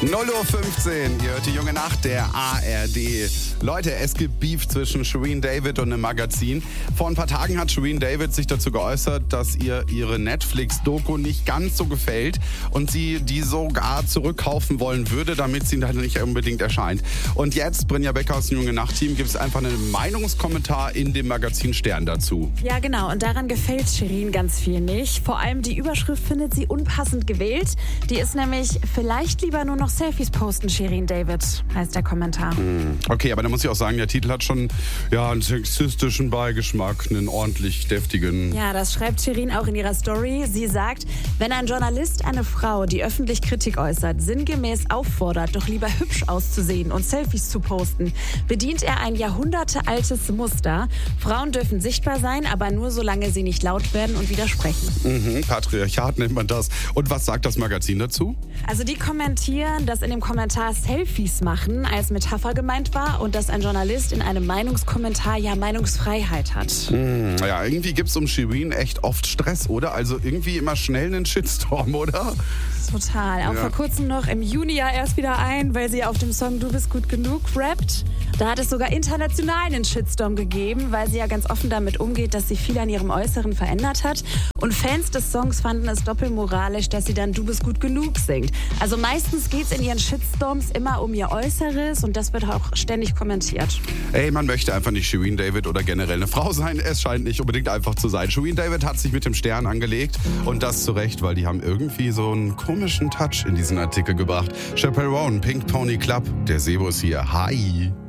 0:15 Uhr, ihr hört die junge Nacht der ARD. Leute, es gibt Beef zwischen Shirin David und einem Magazin. Vor ein paar Tagen hat Shirin David sich dazu geäußert, dass ihr ihre Netflix-Doku nicht ganz so gefällt und sie die sogar zurückkaufen wollen würde, damit sie dann nicht unbedingt erscheint. Und jetzt, Brinja Becker aus dem junge Nacht-Team, gibt es einfach einen Meinungskommentar in dem Magazin Stern dazu. Ja, genau. Und daran gefällt Shirin ganz viel nicht. Vor allem die Überschrift findet sie unpassend gewählt. Die ist nämlich vielleicht lieber nur noch Selfies posten, Shirin David, heißt der Kommentar. Okay, aber da muss ich auch sagen, der Titel hat schon einen sexistischen Beigeschmack, einen ordentlich deftigen. Ja, das schreibt Shirin auch in ihrer Story. Sie sagt, wenn ein Journalist eine Frau, die öffentlich Kritik äußert, sinngemäß auffordert, doch lieber hübsch auszusehen und Selfies zu posten, bedient er ein jahrhundertealtes Muster. Frauen dürfen sichtbar sein, aber nur solange sie nicht laut werden und widersprechen. Patriarchat nennt man das. Und was sagt das Magazin dazu? Also die kommentieren, dass in dem Kommentar Selfies machen als Metapher gemeint war und dass ein Journalist in einem Meinungskommentar ja Meinungsfreiheit hat. Ja, irgendwie gibt's um Shirin echt oft Stress, oder? Also irgendwie immer schnell einen Shitstorm, oder? Total. Auch vor kurzem noch im Juni ja erst wieder ein, weil sie auf dem Song Du bist gut genug rappt. Da hat es sogar international einen Shitstorm gegeben, weil sie ja ganz offen damit umgeht, dass sie viel an ihrem Äußeren verändert hat. Und Fans des Songs fanden es doppelmoralisch, dass sie dann Du bist gut genug singt. Also meistens geht es in ihren Shitstorms immer um ihr Äußeres und das wird auch ständig kommentiert. Ey, man möchte einfach nicht Shirin David oder generell eine Frau sein. Es scheint nicht unbedingt einfach zu sein. Shirin David hat sich mit dem Stern angelegt und das zu Recht, weil die haben irgendwie so einen komischen Touch in diesen Artikel gebracht. Chappell Roan, Pink Pony Club, der Sebo ist hier. Hi.